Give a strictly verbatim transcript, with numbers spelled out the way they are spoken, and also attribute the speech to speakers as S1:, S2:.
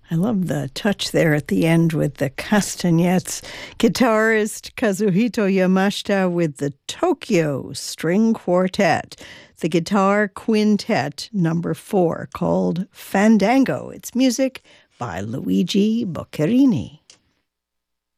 S1: I love the touch there at the end with the castanets. Guitarist Kazuhito Yamashita with the Tokyo String Quartet. The Guitar Quintet number four called Fandango. It's music by Luigi Boccherini.